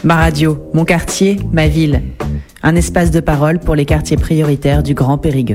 Ma radio, mon quartier, ma ville. Un espace de parole pour les quartiers prioritaires du Grand Périgueux.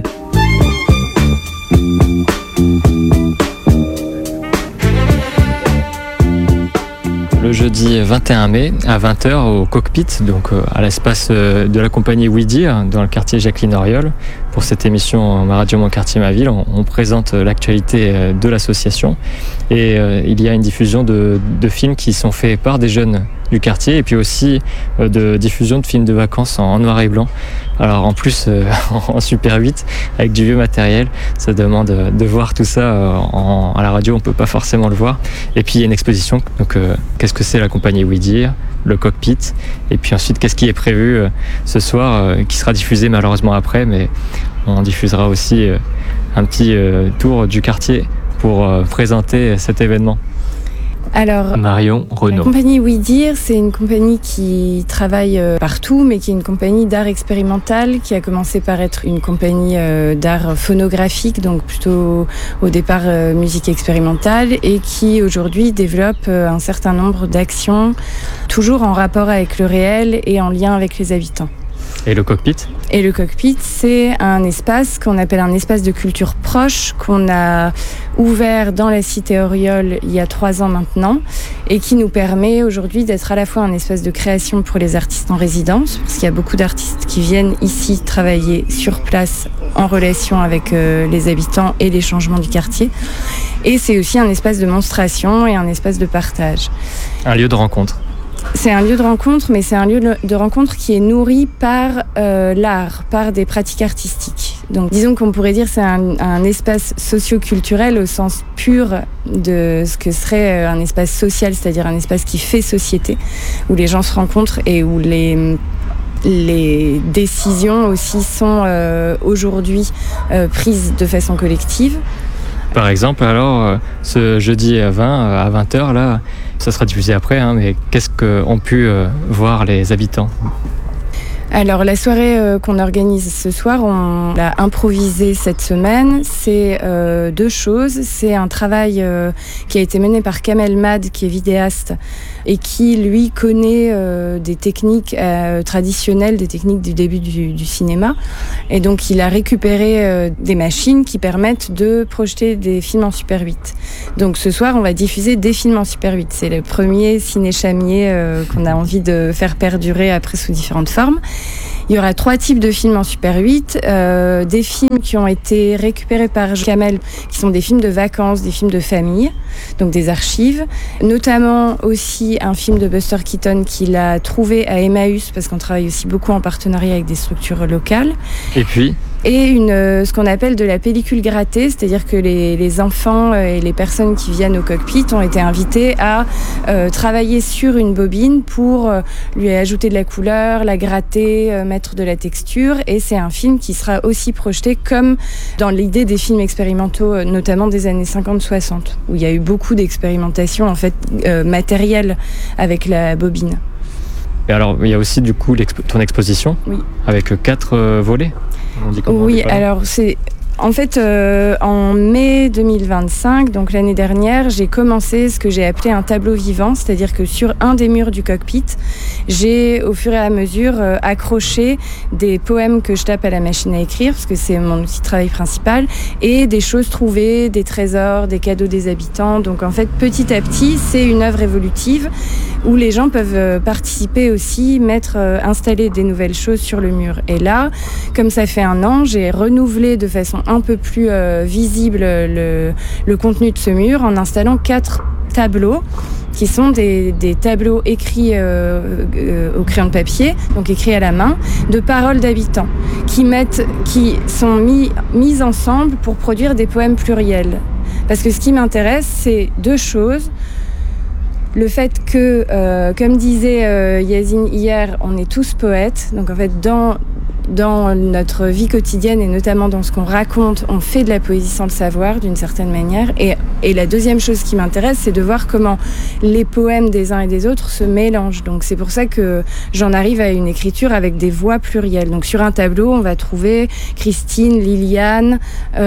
Le jeudi 21 mai à 20h au Cockpit, donc à l'espace de la compagnie Oui Dire dans le quartier Jacqueline Auriol. Pour cette émission Ma radio, mon quartier, ma ville, on présente l'actualité de l'association et il y a une diffusion de films qui sont faits par des jeunes du quartier et puis aussi de diffusion de films de vacances en noir et blanc. Alors en plus en Super 8 avec du vieux matériel, ça demande de voir tout ça à la radio, on peut pas forcément le voir. Et puis il y a une exposition, donc qu'est-ce que c'est la compagnie Oui Dire, le Cockpit, et puis ensuite qu'est-ce qui est prévu ce soir qui sera diffusé malheureusement après, mais on diffusera aussi un petit tour du quartier pour présenter cet événement. Alors, Marion Renaud. La compagnie Oui Dire, c'est une compagnie qui travaille partout, mais qui est une compagnie d'art expérimental, qui a commencé par être une compagnie d'art phonographique, donc plutôt au départ musique expérimentale, et qui aujourd'hui développe un certain nombre d'actions, toujours en rapport avec le réel et en lien avec les habitants. Et le Cockpit ? Et le Cockpit, c'est un espace qu'on appelle un espace de culture proche, qu'on a ouvert dans la cité Auriol il y a 3 ans maintenant, et qui nous permet aujourd'hui d'être à la fois un espace de création pour les artistes en résidence, parce qu'il y a beaucoup d'artistes qui viennent ici travailler sur place en relation avec les habitants et les changements du quartier. Et c'est aussi un espace de monstration et un espace de partage. Un lieu de rencontre. C'est un lieu de rencontre, mais c'est un lieu de rencontre qui est nourri par l'art, par des pratiques artistiques. Donc disons qu'on pourrait dire que c'est un espace socio-culturel au sens pur de ce que serait un espace social, c'est-à-dire un espace qui fait société, où les gens se rencontrent et où les décisions aussi sont aujourd'hui prises de façon collective. Par exemple, alors, ce jeudi à 20h, là, ça sera diffusé après, mais qu'est-ce qu'ont pu voir les habitants ? Alors, la soirée qu'on organise ce soir, on l'a improvisée cette semaine. C'est 2 choses. C'est un travail qui a été mené par Kamel Mad, qui est vidéaste, et qui, lui, connaît des techniques traditionnelles, des techniques du début du cinéma. Et donc, il a récupéré des machines qui permettent de projeter des films en Super 8. Donc, ce soir, on va diffuser des films en Super 8. C'est le premier ciné-chamier qu'on a envie de faire perdurer après sous différentes formes. Il y aura 3 types de films en Super 8, des films qui ont été récupérés par Kamel, qui sont des films de vacances, des films de famille, donc des archives, notamment aussi un film de Buster Keaton qu'il a trouvé à Emmaüs, parce qu'on travaille aussi beaucoup en partenariat avec des structures locales. Et puis ce qu'on appelle de la pellicule grattée, c'est-à-dire que les enfants et les personnes qui viennent au Cockpit ont été invités à travailler sur une bobine pour lui ajouter de la couleur, la gratter, mettre de la texture, et c'est un film qui sera aussi projeté comme dans l'idée des films expérimentaux, notamment des années 50-60, où il y a eu beaucoup d'expérimentations en fait matérielles avec la bobine. Et alors, il y a aussi du coup ton exposition, oui, avec 4 volets. Oui, alors c'est... En fait, en mai 2025, donc l'année dernière, j'ai commencé ce que j'ai appelé un tableau vivant, c'est-à-dire que sur un des murs du Cockpit, j'ai au fur et à mesure accroché des poèmes que je tape à la machine à écrire, parce que c'est mon outil de travail principal, et des choses trouvées, des trésors, des cadeaux des habitants. Donc en fait, petit à petit, c'est une œuvre évolutive où les gens peuvent participer aussi, installer des nouvelles choses sur le mur. Et là, comme ça fait 1 an, j'ai renouvelé de façon un peu plus visible le contenu de ce mur en installant 4 tableaux qui sont des tableaux écrits au crayon de papier, donc écrits à la main, de paroles d'habitants qui sont mis ensemble pour produire des poèmes pluriels. Parce que ce qui m'intéresse, c'est 2 choses. Le fait que, comme disait Yazine hier, on est tous poètes. Donc en fait, dans notre vie quotidienne et notamment dans ce qu'on raconte, on fait de la poésie sans le savoir d'une certaine manière. Et la deuxième chose qui m'intéresse, c'est de voir comment les poèmes des uns et des autres se mélangent. Donc c'est pour ça que j'en arrive à une écriture avec des voix plurielles. Donc sur un tableau, on va trouver Christine, Liliane,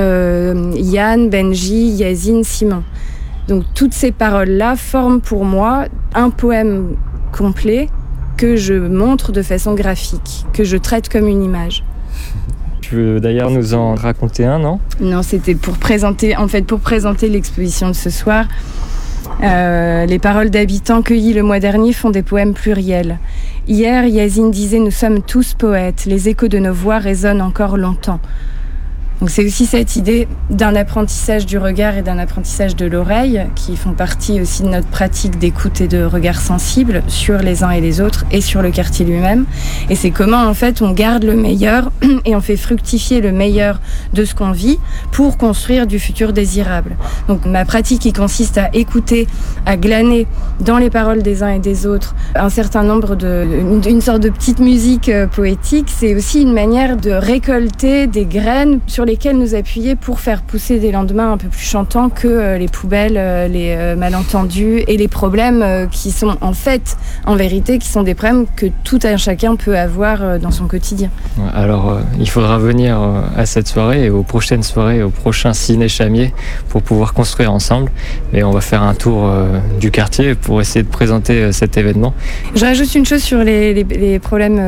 Yann, Benji, Yazine, Simon. Donc toutes ces paroles-là forment pour moi un poème complet que je montre de façon graphique, que je traite comme une image. Tu veux d'ailleurs nous en raconter un, non ? Non, c'était pour présenter l'exposition de ce soir. Les paroles d'habitants cueillies le mois dernier font des poèmes pluriels. Hier, Yazine disait « Nous sommes tous poètes, les échos de nos voix résonnent encore longtemps ». Donc c'est aussi cette idée d'un apprentissage du regard et d'un apprentissage de l'oreille qui font partie aussi de notre pratique d'écoute et de regard sensible sur les uns et les autres et sur le quartier lui-même. Et c'est comment en fait on garde le meilleur et on fait fructifier le meilleur de ce qu'on vit pour construire du futur désirable. Donc ma pratique qui consiste à écouter, à glaner dans les paroles des uns et des autres un certain nombre une sorte de petite musique poétique, c'est aussi une manière de récolter des graines sur lesquels nous appuyer pour faire pousser des lendemains un peu plus chantants que les poubelles, les malentendus et les problèmes qui sont en vérité, qui sont des problèmes que tout un chacun peut avoir dans son quotidien. Alors, il faudra venir à cette soirée et aux prochaines soirées, au prochain Ciné Chamier pour pouvoir construire ensemble. Et on va faire un tour du quartier pour essayer de présenter cet événement. Je rajoute une chose sur les problèmes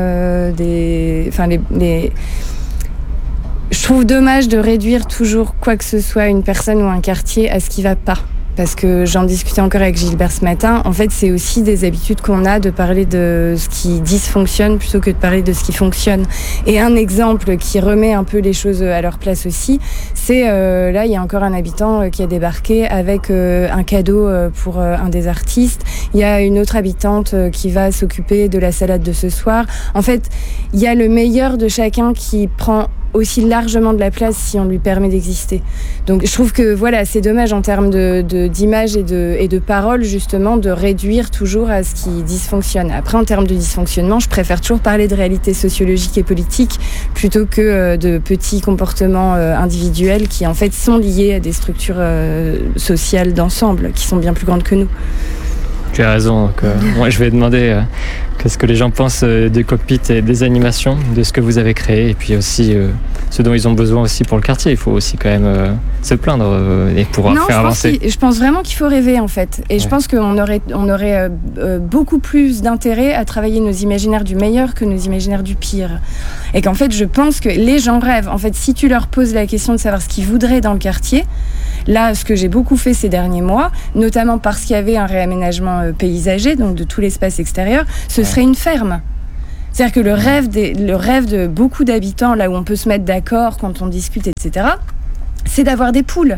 Je trouve dommage de réduire toujours quoi que ce soit, une personne ou un quartier, à ce qui va pas. Parce que j'en discutais encore avec Gilbert ce matin, en fait c'est aussi des habitudes qu'on a de parler de ce qui dysfonctionne plutôt que de parler de ce qui fonctionne. Et un exemple qui remet un peu les choses à leur place aussi, c'est là il y a encore un habitant qui a débarqué avec un cadeau pour un des artistes. Il y a une autre habitante qui va s'occuper de la salade de ce soir. En fait, il y a le meilleur de chacun qui prend aussi largement de la place si on lui permet d'exister. Donc je trouve que voilà, c'est dommage en termes d'image et de paroles justement de réduire toujours à ce qui dysfonctionne. Après en termes de dysfonctionnement, je préfère toujours parler de réalité sociologique et politique plutôt que de petits comportements individuels qui en fait sont liés à des structures sociales d'ensemble qui sont bien plus grandes que nous. Tu as raison. Donc, moi, je vais demander qu'est-ce que les gens pensent des cockpits et des animations, de ce que vous avez créé, et puis aussi ce dont ils ont besoin aussi pour le quartier. Il faut aussi quand même se plaindre et pouvoir faire avancer. Je pense vraiment qu'il faut rêver en fait. Et je pense qu'on aurait beaucoup plus d'intérêt à travailler nos imaginaires du meilleur que nos imaginaires du pire. Et qu'en fait, je pense que les gens rêvent. En fait, si tu leur poses la question de savoir ce qu'ils voudraient dans le quartier, là, ce que j'ai beaucoup fait ces derniers mois, notamment parce qu'il y avait un réaménagement paysager, donc de tout l'espace extérieur, ce serait une ferme. C'est-à-dire que le rêve de beaucoup d'habitants, là où on peut se mettre d'accord quand on discute, etc., c'est d'avoir des poules.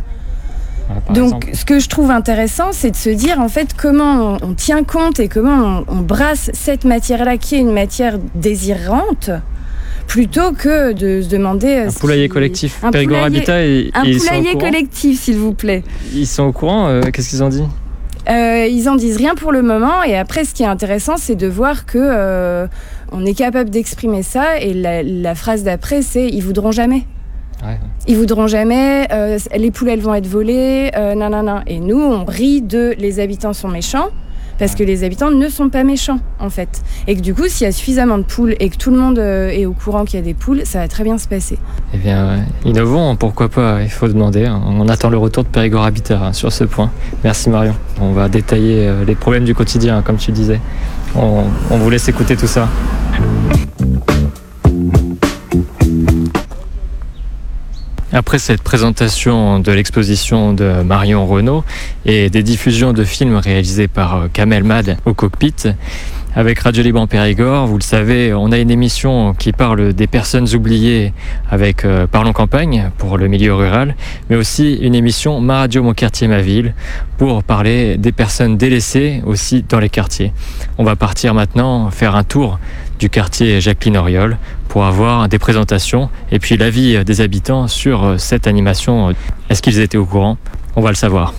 Donc, ce que je trouve intéressant, c'est de se dire, en fait, comment on tient compte et comment on brasse cette matière-là, qui est une matière désirante, plutôt que de se demander... Un poulailler collectif. Périgord Habitat, un poulailler collectif, s'il vous plaît. Ils sont au courant qu'est-ce qu'ils ont dit ? Ils en disent rien pour le moment. Et après, ce qui est intéressant, c'est de voir que on est capable d'exprimer ça. Et la phrase d'après, c'est « ils voudront jamais ». Ouais. Ils voudront jamais, les poules, elles vont être volées, nanana. Et nous, on rit de « les habitants sont méchants ». Parce que les habitants ne sont pas méchants, en fait. Et que du coup, s'il y a suffisamment de poules et que tout le monde est au courant qu'il y a des poules, ça va très bien se passer. Eh bien, innovons, pourquoi pas, il faut demander. On attend le retour de Périgord Habitat sur ce point. Merci Marion. On va détailler les problèmes du quotidien, comme tu disais. On vous laisse écouter tout ça. Après cette présentation de l'exposition de Marion Renaud et des diffusions de films réalisés par Kamel Mad au cockpit, avec Radio Libre en Périgord, vous le savez, on a une émission qui parle des personnes oubliées avec Parlons Campagne pour le milieu rural, mais aussi une émission Ma Radio, Mon Quartier, Ma Ville pour parler des personnes délaissées aussi dans les quartiers. On va partir maintenant faire un tour du quartier Jacqueline Auriol pour avoir des présentations et puis l'avis des habitants sur cette animation. Est-ce qu'ils étaient au courant ? On va le savoir.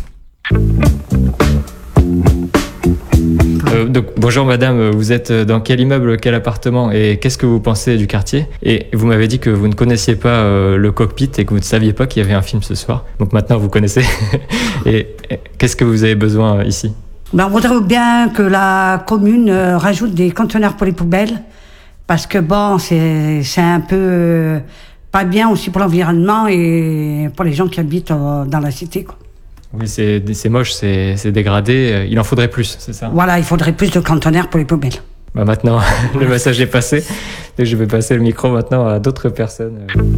Donc, bonjour madame, vous êtes dans quel immeuble, quel appartement et qu'est-ce que vous pensez du quartier ? Et vous m'avez dit que vous ne connaissiez pas le cockpit et que vous ne saviez pas qu'il y avait un film ce soir. Donc maintenant vous connaissez. Et qu'est-ce que vous avez besoin ici ? On voudrait bien que la commune rajoute des conteneurs pour les poubelles parce que bon, c'est un peu pas bien aussi pour l'environnement et pour les gens qui habitent dans la cité, quoi. Oui, c'est moche, c'est dégradé. Il en faudrait plus, c'est ça ? Voilà, il faudrait plus de conteneurs pour les poubelles. Maintenant, le message est passé. Et je vais passer le micro maintenant à d'autres personnes.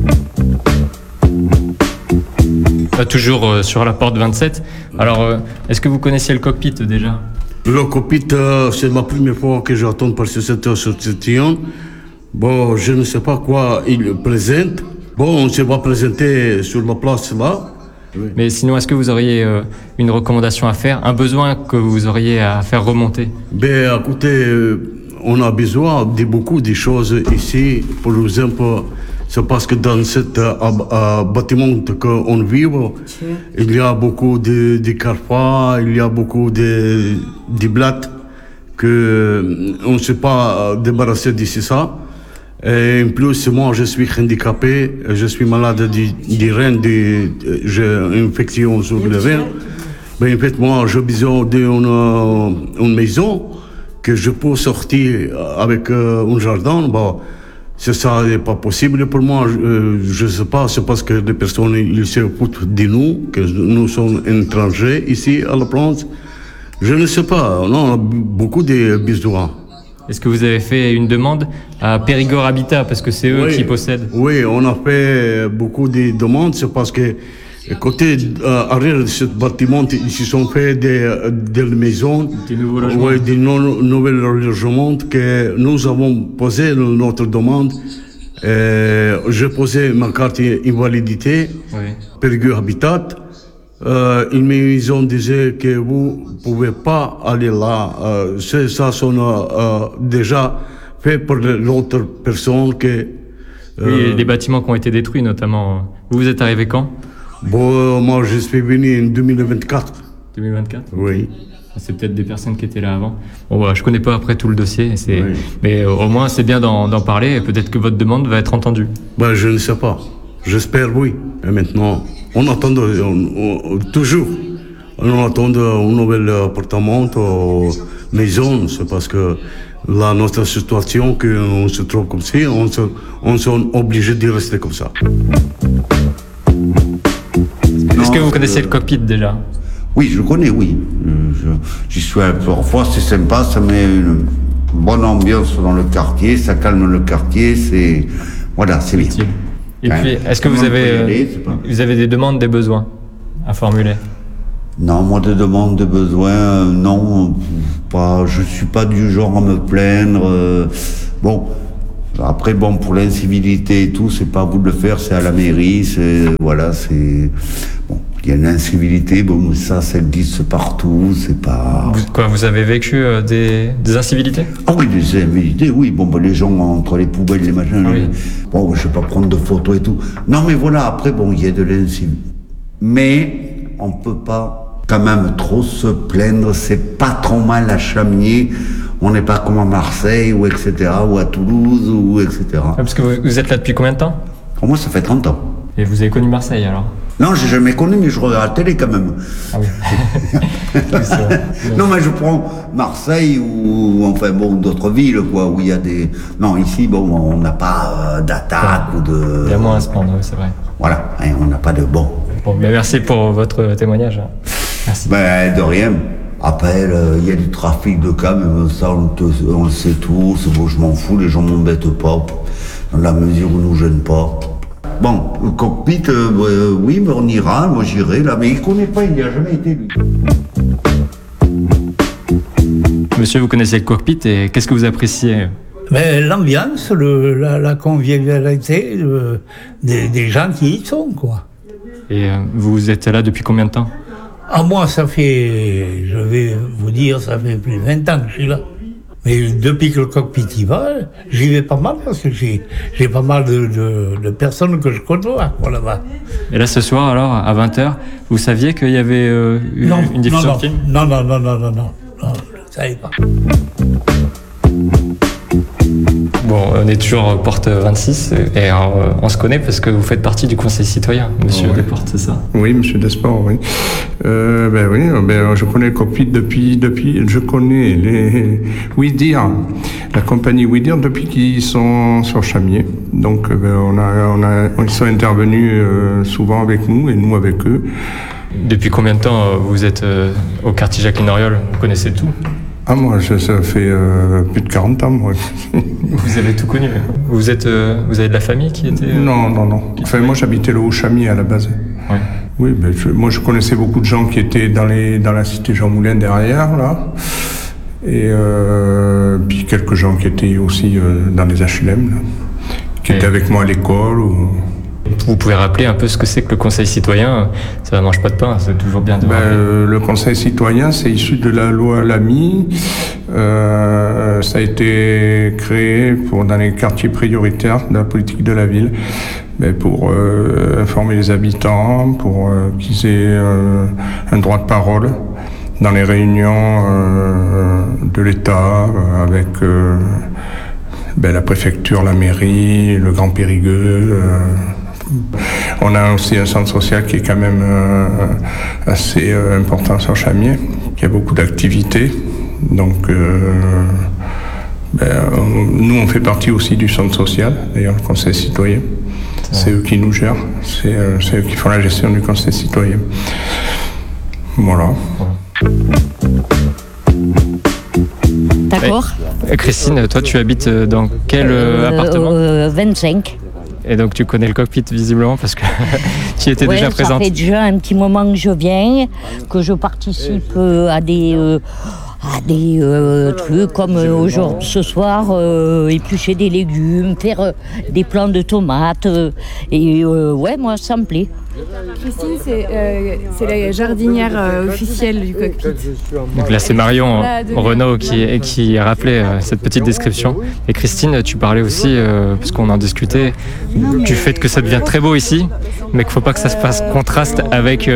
Toujours sur la porte 27. Alors, est-ce que vous connaissiez le cockpit déjà? Le cockpit, c'est ma première fois que j'entends parler de cette association. Bon, je ne sais pas quoi il présente. Bon, on se va présenter sur la place là. Oui. Mais sinon, est-ce que vous auriez une recommandation à faire, un besoin que vous auriez à faire remonter? Ben, écoutez, on a besoin de beaucoup de choses ici. Par exemple, c'est parce que dans ce bâtiment qu'on vit, il y a beaucoup de carrefours, il y a beaucoup de blattes qu'on ne sait pas débarrasser d'ici ça. Et en plus, moi, je suis handicapé, je suis malade du rein, j'ai une infection sur le rein. Ben, en fait, moi, j'ai besoin d'une maison que je peux sortir avec un jardin. Bon, ça n'est pas possible pour moi. Je ne sais pas, c'est parce que les personnes ils se foutent de nous, que nous sommes étrangers ici à la France. Je ne sais pas, on a beaucoup de besoins. Est-ce que vous avez fait une demande à Périgord Habitat, parce que c'est eux qui possèdent? Oui, on a fait beaucoup de demandes, c'est parce que côté arrière de ce bâtiment, ils se sont fait des maisons, des nouveaux logements. Oui, des nouveaux logements que nous avons posé notre demande. J'ai posé ma carte invalidité, Périgord Habitat. Ils me disaient que vous ne pouvez pas aller là. Ça sont déjà fait pour l'autre personne que... Oui, les bâtiments qui ont été détruits notamment. Vous êtes arrivé quand? Bon, moi je suis venu en 2024. 2024? Oui. C'est peut-être des personnes qui étaient là avant. Bon, voilà, je connais pas après tout le dossier, mais au moins c'est bien d'en parler et peut-être que votre demande va être entendue. Ben, je ne sais pas. J'espère oui. Et maintenant, on attend toujours. On attend un nouvel appartement, maison. C'est parce que là, notre situation, qu'on se trouve comme ça, on est obligé de rester comme ça. Est-ce que vous connaissez le cockpit déjà? Oui, je le connais, oui. J'y suis un peu. Parfois, c'est sympa, ça met une bonne ambiance dans le quartier, ça calme le quartier, c'est... Voilà, c'est bien. Et puis, est-ce que vous avez des demandes, des besoins à formuler? Non, moi, des demandes, des besoins, non. Pas, je suis pas du genre à me plaindre. Bon, après, bon, pour l'incivilité et tout, c'est pas à vous de le faire, c'est à la mairie, voilà, c'est... Bon, il y a une incivilité, bon, ça existe partout, c'est pas... Vous avez vécu des incivilités? Ah oui, des incivilités, oui. Bon, ben, les gens entre les poubelles, les machins, oui. Bon, je vais pas prendre de photos et tout. Non, mais voilà, après, bon, il y a de l'incivilité. Mais on peut pas quand même trop se plaindre, c'est pas trop mal à Chamiers. On n'est pas comme à Marseille, ou etc., ou à Toulouse, ou etc. Parce que vous êtes là depuis combien de temps? Pour moi, ça fait 30 ans. Et vous avez connu Marseille, alors? Non, j'ai jamais connu, mais je regarde la télé quand même. Ah oui. Non, mais je prends Marseille ou enfin bon d'autres villes quoi où il y a des. Non, ici bon, on n'a pas d'attaque ou de. Il y a moins à se prendre, oui, c'est vrai. Voilà, hein, on n'a pas de bon. Bon, mais merci pour votre témoignage. Merci. Ben de rien. Après, il y a du trafic de cas, mais ça on le sait tous. Bon, je m'en fous, les gens m'embêtent pas dans la mesure où nous gênent pas. Bon, le cockpit, oui, mais on ira, moi j'irai là, mais il ne connaît pas, il n'y a jamais été lui. Monsieur, vous connaissez le cockpit et qu'est-ce que vous appréciez? Mais l'ambiance, la convivialité des gens qui y sont, quoi. Et vous êtes là depuis combien de temps? Ah, moi, ça fait, je vais vous dire, ça fait plus de 20 ans que je suis là. Mais depuis que le cockpit y va, j'y vais pas mal parce que j'ai pas mal de personnes que je côtoie là-bas. Et là, ce soir, alors, à 20h, vous saviez qu'il y avait une diffusion de film? Non, je ne savais pas. Bon, on est toujours porte 26 et on se connaît parce que vous faites partie du Conseil citoyen, monsieur Desportes, c'est ça? Oui, monsieur Desportes, oui. Je connais le cockpit depuis je connais les Ouidir, la compagnie Ouidir depuis qu'ils sont sur Chamiers. Donc, ils sont intervenus souvent avec nous et nous avec eux. Depuis combien de temps vous êtes au quartier Jacqueline Auriol? Vous connaissez tout? Ah, moi, ça fait plus de 40 ans, moi. Vous avez tout connu. Vous avez de la famille qui était... Non. Enfin, moi, j'habitais le Haut-Chamier à la base. Oui. Oui, moi, je connaissais beaucoup de gens qui étaient dans la cité Jean Moulin derrière, là. Et puis quelques gens qui étaient aussi dans les HLM, là, qui étaient avec moi à l'école. Vous pouvez rappeler un peu ce que c'est que le Conseil citoyen? Ça ne mange pas de pain, c'est toujours bien de rappeler. Le Conseil citoyen, c'est issu de la loi Lamy. Ça a été créé dans les quartiers prioritaires de la politique de la ville, pour informer les habitants, pour qu'ils aient un droit de parole dans les réunions de l'État avec la préfecture, la mairie, le Grand Périgueux. On a aussi un centre social qui est quand même assez important sur Chamiers, qui a beaucoup d'activités. Donc, nous, on fait partie aussi du centre social, d'ailleurs, le Conseil citoyen. C'est eux qui nous gèrent, c'est eux qui font la gestion du Conseil citoyen. Voilà. D'accord. Christine, toi, tu habites dans quel appartement? 25. Et donc tu connais le cockpit visiblement parce que tu y étais déjà présente. Ça fait déjà un petit moment que je viens, que je participe à des trucs comme aujourd'hui, ce soir, éplucher des légumes, faire des plants de tomates. Moi ça me plaît. Christine, c'est la jardinière officielle du cockpit. Donc là, c'est Marion Renaud qui a rappelé cette petite description. Et Christine, tu parlais aussi, parce qu'on en discutait, du fait que ça devient très beau ici, mais qu'il ne faut pas que ça se fasse contraste avec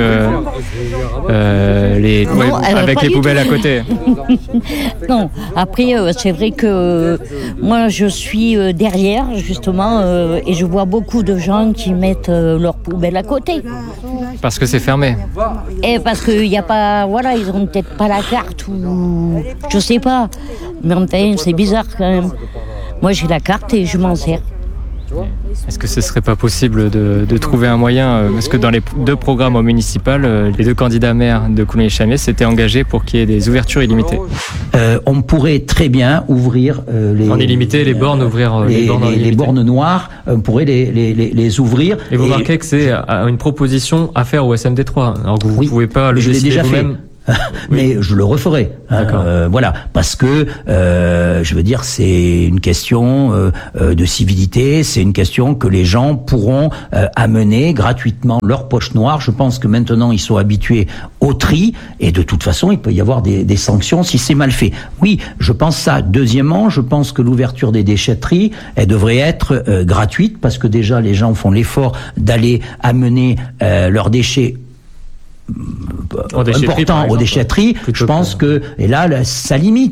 les poubelles à côté. Non, après, c'est vrai que moi, je suis derrière, justement, et je vois beaucoup de gens qui mettent leurs poubelles à côté. Parce que c'est fermé. Et parce qu'il n'y a pas... Voilà, ils n'ont peut-être pas la carte ou... Je sais pas. Mais enfin, c'est bizarre quand même. Moi, j'ai la carte et je m'en sers. Est-ce que ce serait pas possible de trouver un moyen, parce que dans les 2 programmes au municipal, les 2 candidats maires de Coulommiers-Chamiers s'étaient engagés pour qu'il y ait des ouvertures illimitées. On pourrait très bien ouvrir en illimité les bornes, ouvrir les bornes noires, on pourrait les ouvrir. Et vous remarquez que c'est une proposition à faire au SMD3. Alors que vous pouvez pas le décider vous-même. Mais je le referai. Voilà, parce que je veux dire, c'est une question de civilité, c'est une question que les gens pourront amener gratuitement leur poche noire. Je pense que maintenant ils sont habitués au tri et de toute façon il peut y avoir des sanctions si c'est mal fait. Oui, je pense ça. Deuxièmement, je pense que l'ouverture des déchetteries, elle devrait être gratuite parce que déjà les gens font l'effort d'aller amener leurs déchets important aux déchetteries, je pense que, et là, ça limite.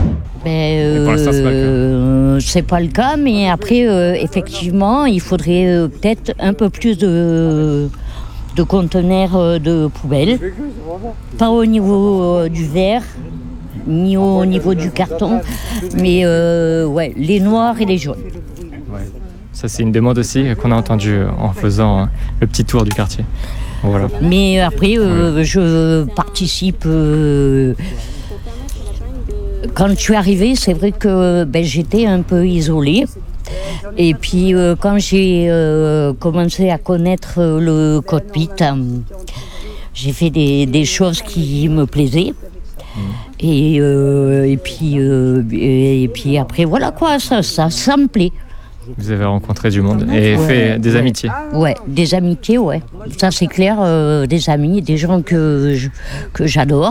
C'est pas le cas, mais après, effectivement, il faudrait peut-être un peu plus de conteneurs de poubelles. Pas au niveau du verre, ni au niveau du carton, mais les noirs et les jaunes. Ça, c'est une demande aussi qu'on a entendue en faisant le petit tour du quartier. Voilà. Mais après, je participe. Quand je suis arrivée, c'est vrai que j'étais un peu isolée. Et puis, quand j'ai commencé à connaître le cockpit, j'ai fait des choses qui me plaisaient. Et puis après, voilà quoi, ça me plaît. Vous avez rencontré du monde et fait des amitiés. Ouais, des amitiés, ouais. Ça c'est clair, des amis, des gens que j'adore.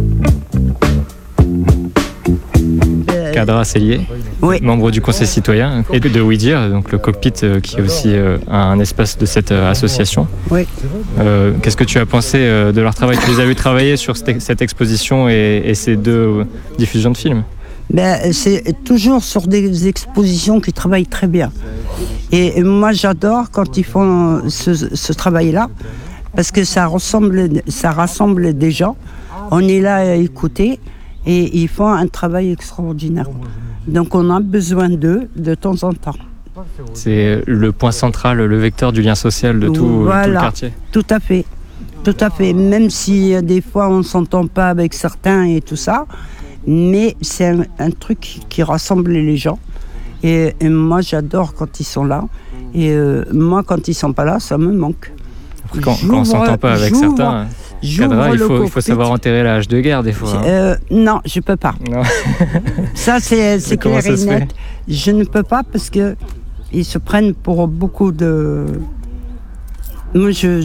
Cadra Cellier, membre du Conseil citoyen et de Oui Dire, donc le cockpit qui est aussi un espace de cette association. Oui. Qu'est-ce que tu as pensé de leur travail? Tu les as vu travailler sur cette exposition et ces 2 diffusions de films? C'est toujours sur des expositions qui travaillent très bien. Et moi, j'adore quand ils font ce travail-là, parce que ça rassemble des gens. On est là à écouter, et ils font un travail extraordinaire. Donc, on a besoin d'eux de temps en temps. C'est le point central, le vecteur du lien social de tout le quartier. Tout à fait. Tout à fait. Même si des fois, on ne s'entend pas avec certains et tout ça, Mais c'est un truc qui rassemble les gens. Et moi, j'adore quand ils sont là. Et moi, quand ils sont pas là, ça me manque. Quand on s'entend pas avec certains cadres, il faut savoir enterrer la hache de guerre des fois. Non, je peux pas. Non. Ça, c'est clair et net. Je ne peux pas parce que ils se prennent pour beaucoup de... Moi,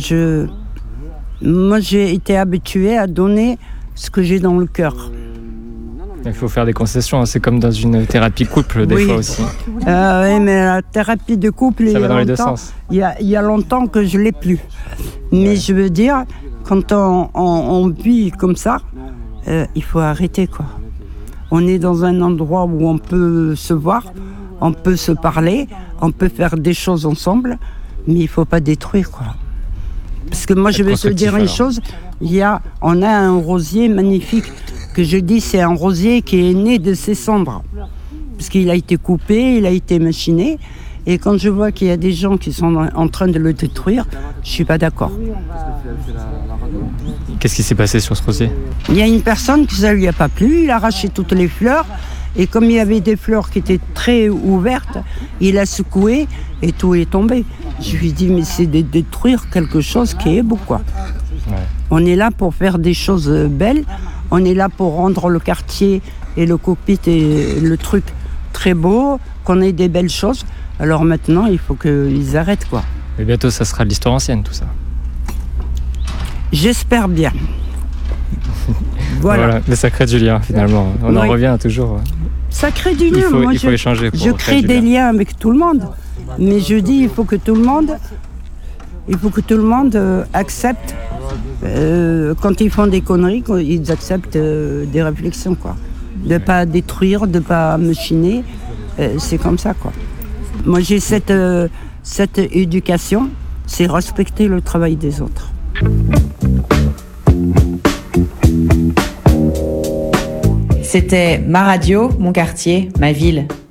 j'ai été habituée à donner ce que j'ai dans le cœur. Il faut faire des concessions, c'est comme dans une thérapie couple des fois aussi. Oui, mais la thérapie de couple, ça va dans les deux sens. Il y a longtemps que je ne l'ai plus. Mais je veux dire, quand on vit comme ça, il faut arrêter, quoi. On est dans un endroit où on peut se voir, on peut se parler, on peut faire des choses ensemble, mais il ne faut pas détruire, quoi. Parce que moi, je vais te dire une chose, on a un rosier magnifique, que je dis, c'est un rosier qui est né de ses cendres. Parce qu'il a été coupé, il a été machiné, et quand je vois qu'il y a des gens qui sont en train de le détruire, je ne suis pas d'accord. Qu'est-ce qui s'est passé sur ce rosier ? Il y a une personne que ça ne lui a pas plu, il a arraché toutes les fleurs, et comme il y avait des fleurs qui étaient très ouvertes, il a secoué et tout est tombé. Je lui ai dit, mais c'est de détruire quelque chose qui est beau, quoi. Ouais. On est là pour faire des choses belles, on est là pour rendre le quartier et le cockpit et le truc très beau, qu'on ait des belles choses. Alors maintenant, il faut qu'ils arrêtent, quoi. Mais bientôt, ça sera de l'histoire ancienne, tout ça. J'espère bien. Voilà. Mais ça crée du lien, finalement. On en revient toujours. Ça crée du lien. Il faut échanger pour je crée des liens avec tout le monde. Mais je dis, il faut que tout le monde accepte, quand ils font des conneries, ils acceptent des réflexions, quoi. De ne pas détruire, de ne pas machiner. C'est comme ça, quoi. Moi, j'ai cette éducation, c'est respecter le travail des autres. C'était ma radio, mon quartier, ma ville.